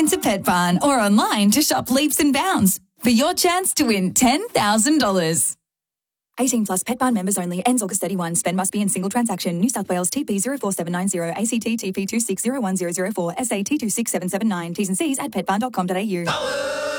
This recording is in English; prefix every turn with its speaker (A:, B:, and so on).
A: into Pet Barn or online to shop Leaps and Bounds for your chance to win $10,000.
B: 18 plus Pet Barn members only. Ends August 31. Spend must be in single transaction. New South Wales TP 04790 ACT TP 260104 SA T26779. T's and C's at petbarn.com.au.